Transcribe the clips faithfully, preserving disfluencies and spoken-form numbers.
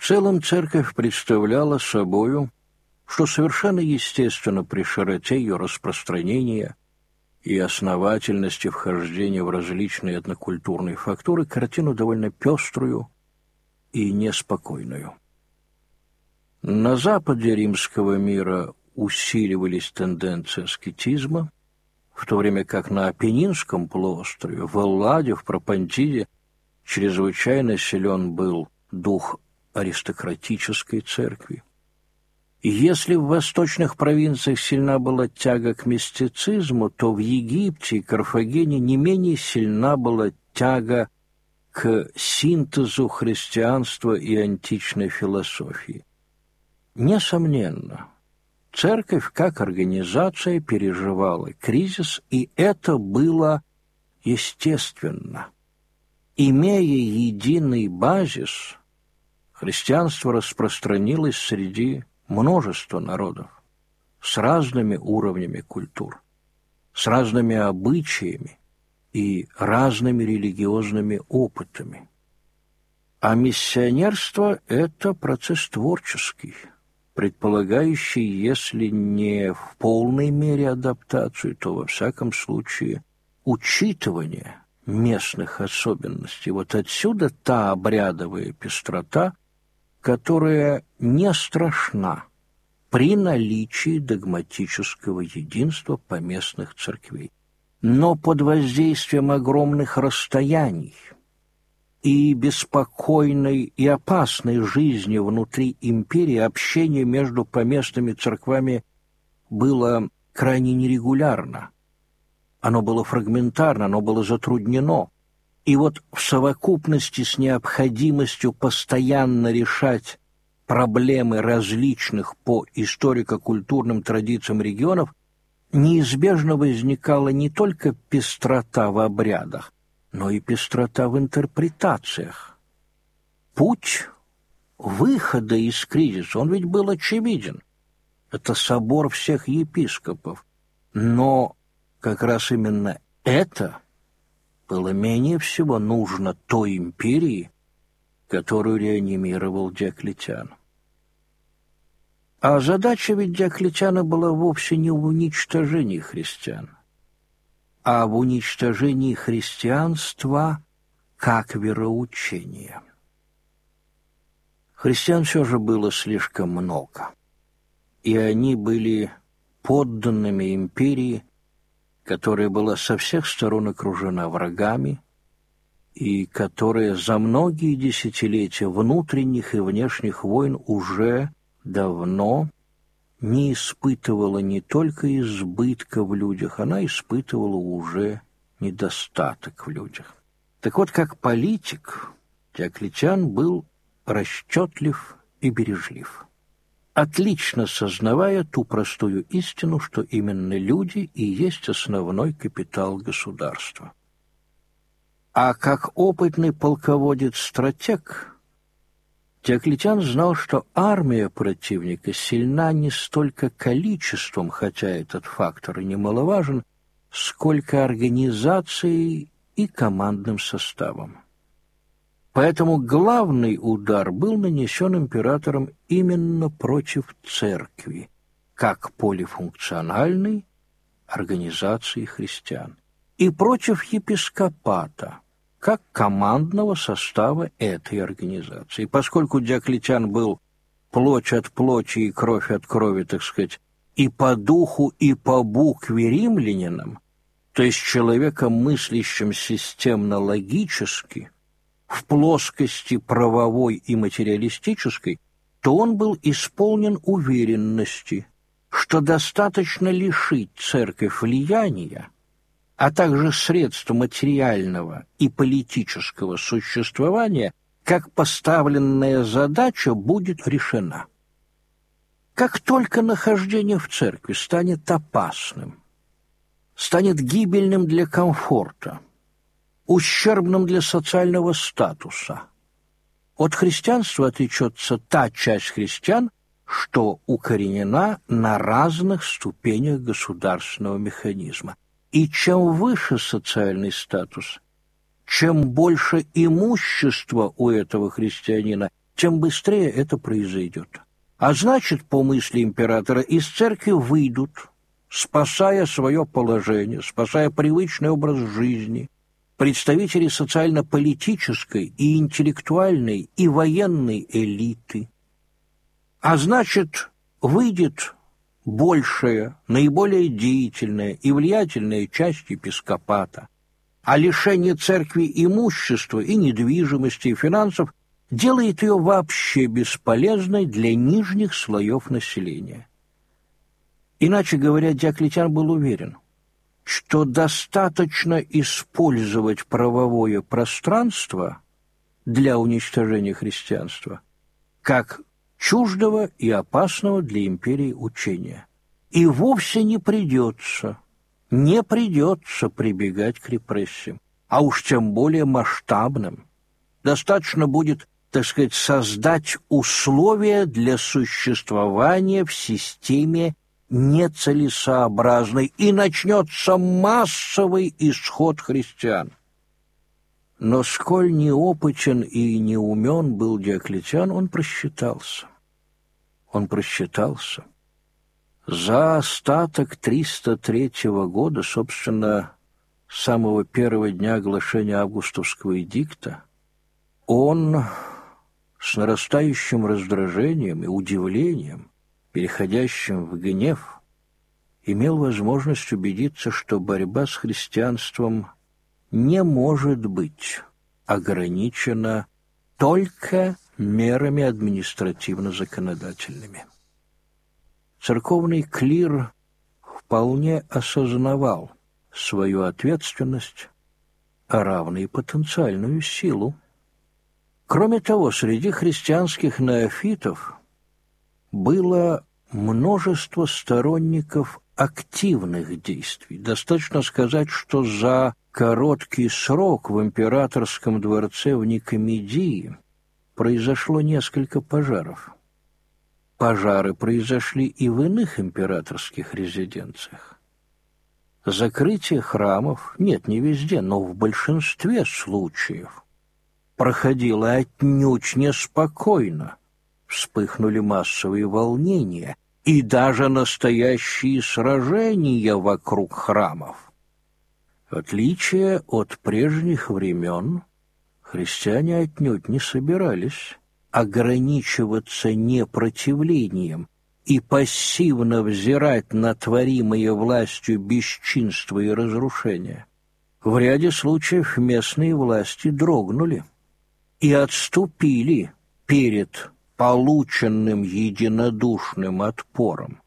целом церковь представляла собою, что совершенно естественно при широте ее распространения и основательности вхождения в различные этнокультурные фактуры, картину довольно пеструю и неспокойную. На западе римского мира усиливались тенденции аскетизма, в то время как на Апеннинском полуострове, в Элладе, в Пропантиде, чрезвычайно силен был дух аристократической церкви. И если в восточных провинциях сильна была тяга к мистицизму, то в Египте и Карфагене не менее сильна была тяга к синтезу христианства и античной философии. Несомненно, церковь как организация переживала кризис, и это было естественно. Имея единый базис, христианство распространилось среди множества народов с разными уровнями культур, с разными обычаями и разными религиозными опытами. А миссионерство – это процесс творческий, предполагающий, если не в полной мере адаптацию, то, во всяком случае, учитывание местных особенностей. Вот отсюда та обрядовая пестрота, которая не страшна при наличии догматического единства поместных церквей. Но под воздействием огромных расстояний и беспокойной и опасной жизни внутри империи общение между поместными церквами было крайне нерегулярно. Оно было фрагментарно, оно было затруднено. И вот в совокупности с необходимостью постоянно решать проблемы различных по историко-культурным традициям регионов неизбежно возникала не только пестрота в обрядах, но и пестрота в интерпретациях. Путь выхода из кризиса, он ведь был очевиден. Это собор всех епископов. Но как раз именно это было менее всего нужно той империи, которую реанимировал Диоклетиан. А задача ведь Диоклетиана была вовсе не в уничтожении христиан, а в уничтожении христианства как вероучения. Христиан все же было слишком много, и они были подданными империи, которая была со всех сторон окружена врагами и которая за многие десятилетия внутренних и внешних войн уже давно не испытывала не только избытка в людях, она испытывала уже недостаток в людях. Так вот, как политик, Диоклетиан был расчетлив и бережлив, отлично сознавая ту простую истину, что именно люди и есть основной капитал государства. А как опытный полководец-стратег, Диоклетиан знал, что армия противника сильна не столько количеством, хотя этот фактор и немаловажен, сколько организацией и командным составом. Поэтому главный удар был нанесен императором именно против церкви, как полифункциональной организации христиан, и против епископата, как командного состава этой организации. Поскольку Диоклетиан был плоть от плоти и кровь от крови, так сказать, и по духу, и по букве римлянином, то есть человеком, мыслящим системно-логически, в плоскости правовой и материалистической, то он был исполнен уверенности, что достаточно лишить церковь влияния, а также средств материального и политического существования, как поставленная задача будет решена. Как только нахождение в церкви станет опасным, станет гибельным для комфорта, ущербным для социального статуса, от христианства отречется та часть христиан, что укоренена на разных ступенях государственного механизма. И чем выше социальный статус, чем больше имущества у этого христианина, тем быстрее это произойдет. А значит, по мысли императора, из церкви выйдут, спасая свое положение, спасая привычный образ жизни, представители социально-политической и интеллектуальной и военной элиты. А значит, выйдет большая, наиболее деятельная и влиятельная часть епископата, а лишение церкви имущества и недвижимости и финансов делает ее вообще бесполезной для нижних слоев населения. Иначе говоря, Диоклетиан был уверен, что достаточно использовать правовое пространство для уничтожения христианства как чуждого и опасного для империи учения. И вовсе не придется, не придется прибегать к репрессиям, а уж тем более масштабным. Достаточно будет, так сказать, создать условия для существования в системе нецелесообразной, и начнется массовый исход христиан. Но сколь неопытен и неумен был Диоклетиан, он просчитался. Он просчитался. За остаток триста третьего года, собственно, с самого первого дня оглашения августовского эдикта, он с нарастающим раздражением и удивлением, переходящим в гнев, имел возможность убедиться, что борьба с христианством не может быть ограничена только мерами административно-законодательными. Церковный клир вполне осознавал свою ответственность, а равно и потенциальную силу. Кроме того, среди христианских неофитов было множество сторонников активных действий. Достаточно сказать, что за короткий срок в императорском дворце в Никомедии произошло несколько пожаров. Пожары произошли и в иных императорских резиденциях. Закрытие храмов, нет, не везде, но в большинстве случаев, проходило отнюдь неспокойно. Вспыхнули массовые волнения и даже настоящие сражения вокруг храмов. В отличие от прежних времен, христиане отнюдь не собирались ограничиваться непротивлением и пассивно взирать на творимые властью бесчинства и разрушения. В ряде случаев местные власти дрогнули и отступили перед полученным единодушным отпором.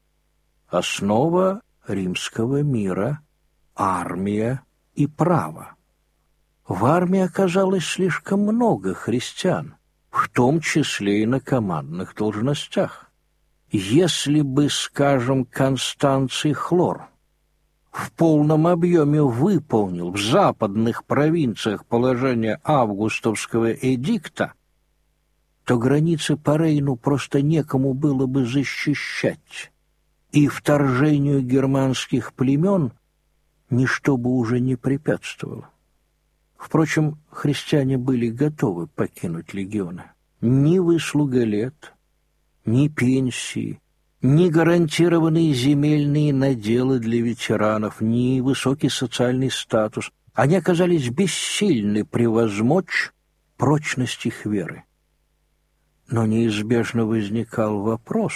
Основа римского мира — армия и право. В армии оказалось слишком много христиан, в том числе и на командных должностях. Если бы, скажем, Констанций Хлор в полном объеме выполнил в западных провинциях положение августовского эдикта, то границы по Рейну просто некому было бы защищать, и вторжению германских племен ничто бы уже не препятствовало. Впрочем, христиане были готовы покинуть легионы. Ни выслуга лет, ни пенсии, ни гарантированные земельные наделы для ветеранов, ни высокий социальный статус. Они оказались бессильны превозмочь прочность их веры. Но неизбежно возникал вопрос,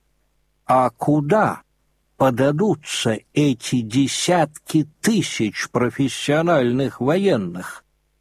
а куда подадутся эти десятки тысяч профессиональных военных?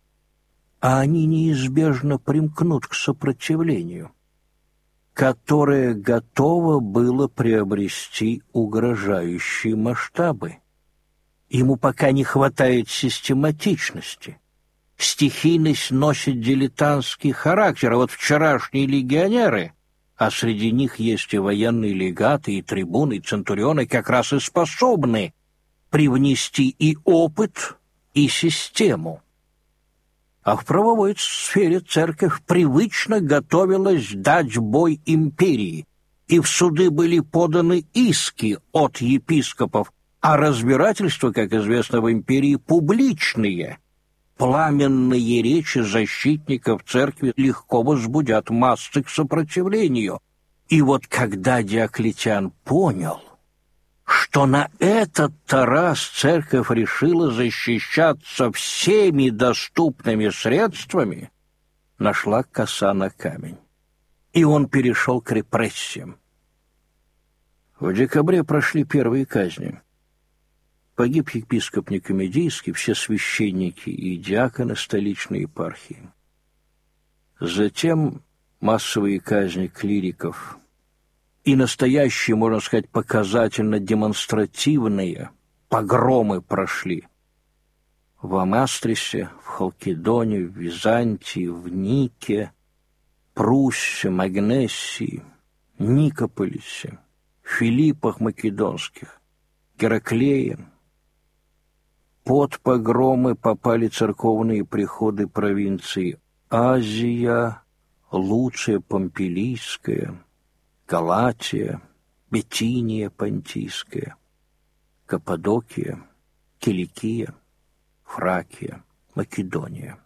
А они неизбежно примкнут к сопротивлению, которое готово было приобрести угрожающие масштабы. Ему пока не хватает систематичности. Стихийность носит дилетантский характер, а вот вчерашние легионеры, а среди них есть и военные легаты, и трибуны, и центурионы, как раз и способны привнести и опыт, и систему. А в правовой сфере церковь привычно готовилась дать бой империи, и в суды были поданы иски от епископов, а разбирательства, как известно, в империи публичные. Пламенные речи защитников церкви легко возбудят массы к сопротивлению. И вот когда Диоклетиан понял, что на этот-то раз церковь решила защищаться всеми доступными средствами, нашла коса на камень, и он перешел к репрессиям. В декабре прошли первые казни. Погиб епископ Никомедийский, все священники и диаконы столичной епархии. Затем массовые казни клириков и настоящие, можно сказать, показательно-демонстративные погромы прошли в Амастрисе, в Халкидоне, в Византии, в Нике, Пруссе, Магнесии, Никополисе, Филиппах Македонских, Гераклее. Под погромы попали церковные приходы провинций Азия, Луция Помпилийская, Галатия, Бетиния Понтийская, Каппадокия, Киликия, Фракия, Македония.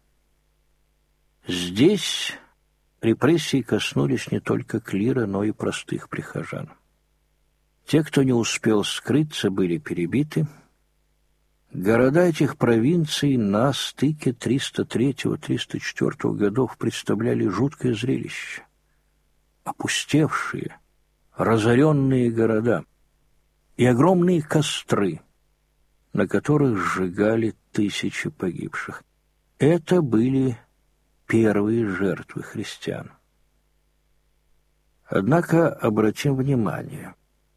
Здесь репрессии коснулись не только клира, но и простых прихожан. Те, кто не успел скрыться, были перебиты. Города этих провинций на стыке триста третьего — триста четвёртого годов представляли жуткое зрелище. Опустевшие, разоренные города и огромные костры, на которых сжигали тысячи погибших. Это были первые жертвы христиан. Однако обратим внимание,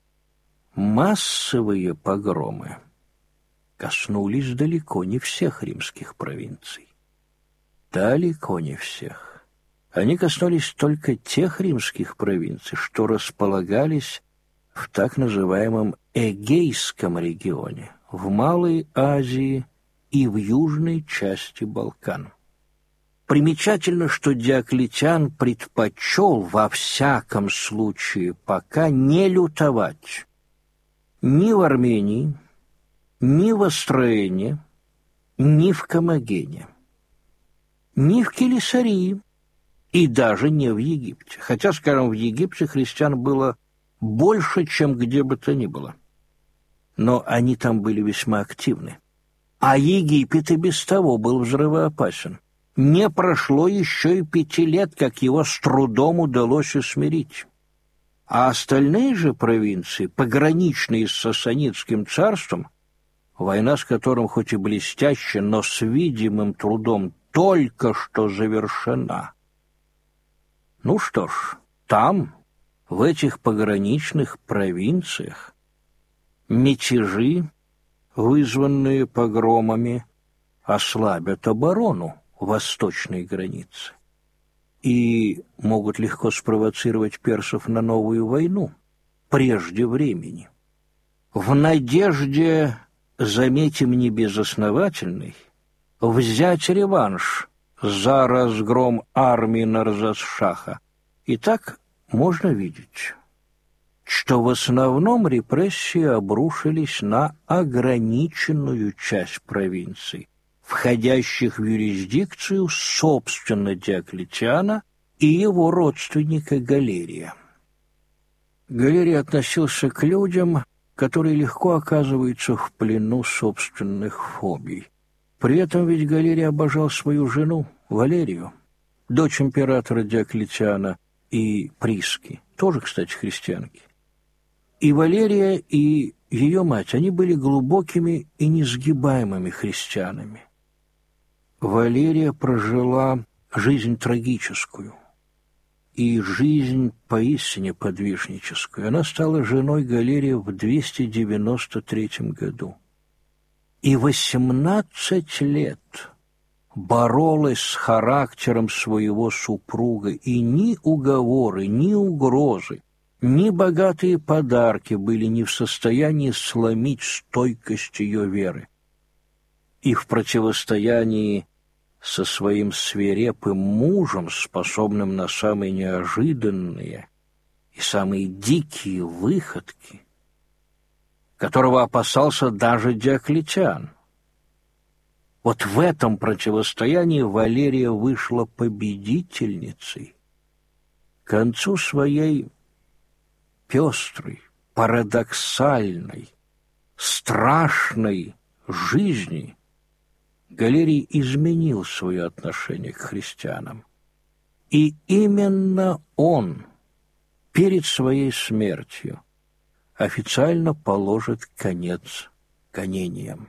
массовые погромы коснулись далеко не всех римских провинций. Далеко не всех. Они коснулись только тех римских провинций, что располагались в так называемом Эгейском регионе, в Малой Азии и в южной части Балкан. Примечательно, что Диоклетиан предпочел во всяком случае пока не лютовать ни в Армении, ни в Астроэне, ни в Комагене, ни в Келисарии, и даже не в Египте. Хотя, скажем, в Египте христиан было больше, чем где бы то ни было. Но они там были весьма активны. А Египет и без того был взрывоопасен. Не прошло еще и пяти лет, как его с трудом удалось усмирить. А остальные же провинции, пограничные с Сасанидским царством, война с которым хоть и блестящая, но с видимым трудом только что завершена. Ну что ж, там, в этих пограничных провинциях, мятежи, вызванные погромами, ослабят оборону восточной границы и могут легко спровоцировать персов на новую войну прежде времени. В надежде, заметим, не безосновательной, взять реванш за разгром армии Нарзас-Шаха. И так можно видеть, что в основном репрессии обрушились на ограниченную часть провинций, входящих в юрисдикцию собственно Диоклетиана и его родственника Галерия. Галерий относился к людям, которые легко оказываются в плену собственных фобий. При этом ведь Галерий обожал свою жену Валерию, дочь императора Диоклетиана и Приски, тоже, кстати, христианки. И Валерия, и ее мать, они были глубокими и несгибаемыми христианами. Валерия прожила жизнь трагическую и жизнь поистине подвижническую. Она стала женой Галерия в двести девяносто третьем году. И восемнадцать лет боролась с характером своего супруга, и ни уговоры, ни угрозы, ни богатые подарки были не в состоянии сломить стойкость ее веры. И в противостоянии со своим свирепым мужем, способным на самые неожиданные и самые дикие выходки, которого опасался даже Диоклетиан, Вот в этом противостоянии Валерия вышла победительницей. К концу своей пестрой, парадоксальной, страшной жизни Галерий изменил свое отношение к христианам. И именно он перед своей смертью официально положит конец гонениям.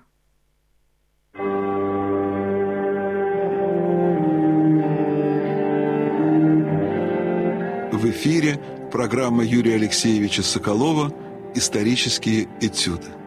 В эфире программа Юрия Алексеевича Соколова «Исторические этюды».